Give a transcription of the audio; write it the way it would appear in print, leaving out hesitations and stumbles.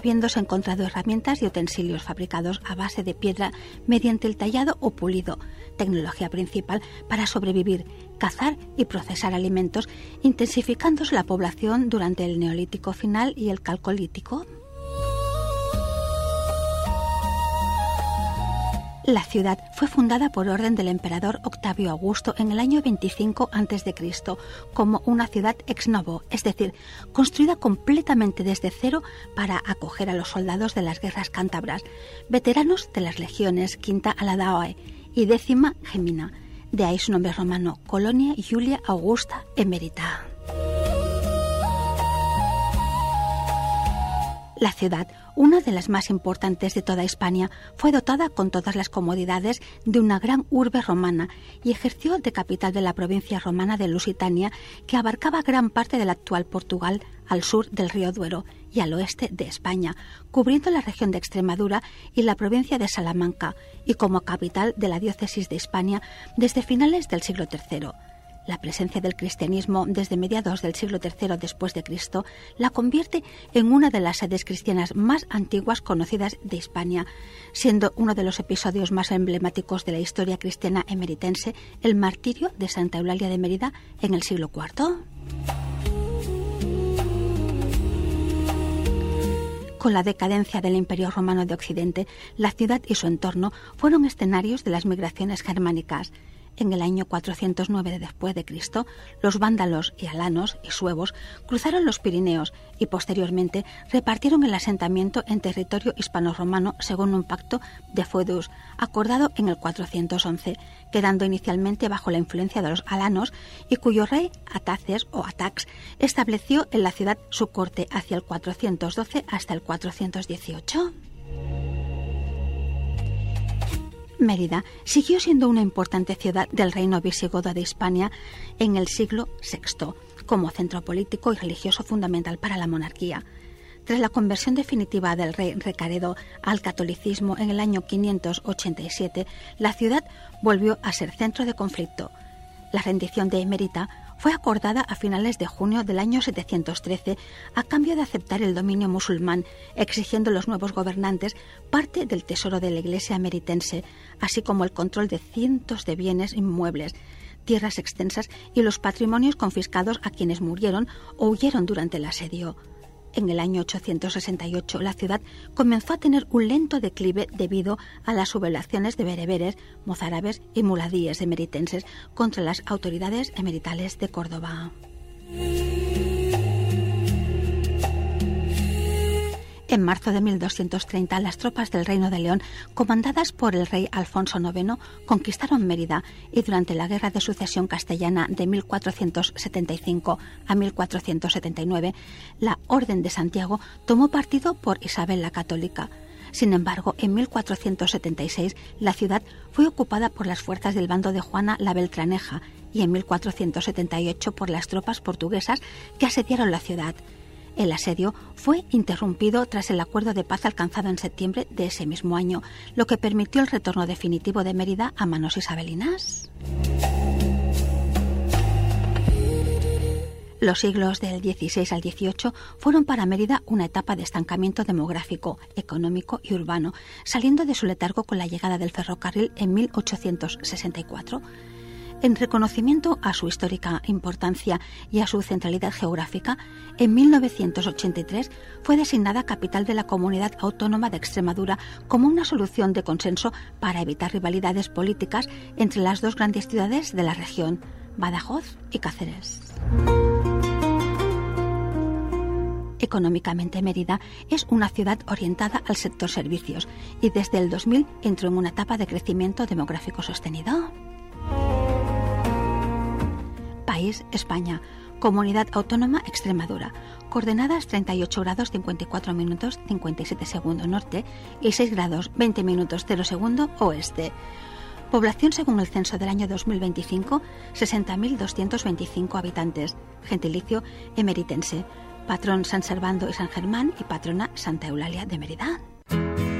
habiéndose encontrado herramientas y utensilios fabricados a base de piedra mediante el tallado o pulido, tecnología principal para sobrevivir, cazar y procesar alimentos, intensificándose la población durante el Neolítico final y el Calcolítico. La ciudad fue fundada por orden del emperador Octavio Augusto en el año 25 a.C. como una ciudad ex novo, es decir, construida completamente desde cero para acoger a los soldados de las guerras cántabras, veteranos de las legiones Quinta Aladae y Décima Gemina. De ahí su nombre romano, Colonia Julia Augusta Emerita. La ciudad, una de las más importantes de toda Hispania, fue dotada con todas las comodidades de una gran urbe romana y ejerció de capital de la provincia romana de Lusitania, que abarcaba gran parte del actual Portugal al sur del río Duero y al oeste de España, cubriendo la región de Extremadura y la provincia de Salamanca, y como capital de la diócesis de Hispania desde finales del siglo III. La presencia del cristianismo desde mediados del siglo III después de Cristo la convierte en una de las sedes cristianas más antiguas conocidas de Hispania, siendo uno de los episodios más emblemáticos de la historia cristiana emeritense el martirio de Santa Eulalia de Mérida en el siglo IV. Con la decadencia del Imperio Romano de Occidente, la ciudad y su entorno fueron escenarios de las migraciones germánicas. En el año 409 después de Cristo, los vándalos y alanos y suevos cruzaron los Pirineos y posteriormente repartieron el asentamiento en territorio hispano-romano según un pacto de Foedus acordado en el 411, quedando inicialmente bajo la influencia de los alanos y cuyo rey Ataces o Atax estableció en la ciudad su corte hacia el 412 hasta el 418. Mérida siguió siendo una importante ciudad del reino visigodo de Hispania en el siglo VI, como centro político y religioso fundamental para la monarquía. Tras la conversión definitiva del rey Recaredo al catolicismo en el año 587, la ciudad volvió a ser centro de conflicto. La rendición de Emérita fue acordada a finales de junio del año 713 a cambio de aceptar el dominio musulmán, exigiendo los nuevos gobernantes parte del tesoro de la Iglesia emeritense, así como el control de cientos de bienes inmuebles, tierras extensas y los patrimonios confiscados a quienes murieron o huyeron durante el asedio. En el año 868 la ciudad comenzó a tener un lento declive debido a las sublevaciones de bereberes, mozárabes y muladíes emeritenses contra las autoridades emeritales de Córdoba. En marzo de 1230, las tropas del Reino de León, comandadas por el rey Alfonso IX, conquistaron Mérida y durante la Guerra de Sucesión Castellana de 1475 a 1479, la Orden de Santiago tomó partido por Isabel la Católica. Sin embargo, en 1476 la ciudad fue ocupada por las fuerzas del bando de Juana la Beltraneja y en 1478 por las tropas portuguesas que asediaron la ciudad. El asedio fue interrumpido tras el acuerdo de paz alcanzado en septiembre de ese mismo año, lo que permitió el retorno definitivo de Mérida a manos isabelinas. Los siglos del XVI al XVIII fueron para Mérida una etapa de estancamiento demográfico, económico y urbano, saliendo de su letargo con la llegada del ferrocarril en 1864. En reconocimiento a su histórica importancia y a su centralidad geográfica, en 1983 fue designada capital de la Comunidad Autónoma de Extremadura como una solución de consenso para evitar rivalidades políticas entre las dos grandes ciudades de la región, Badajoz y Cáceres. Económicamente, Mérida es una ciudad orientada al sector servicios y desde el 2000 entró en una etapa de crecimiento demográfico sostenido. País: España. Comunidad Autónoma Extremadura. Coordenadas 38 grados 54 minutos 57 segundos norte y 6 grados 20 minutos 0 segundo oeste. Población según el censo del año 2025, 60.225 habitantes. Gentilicio emeritense. Patrón San Servando y San Germán y patrona Santa Eulalia de Mérida.